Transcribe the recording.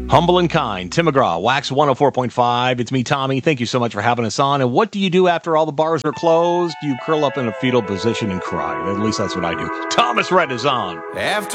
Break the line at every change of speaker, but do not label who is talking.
Humble and kind. Tim McGraw, Wax 104.5. It's me, Tommy. Thank you so much for having us on. And what do you do after all the bars are closed? You curl up in a fetal position and cry. At least that's what I do. Thomas Rhett is on.
After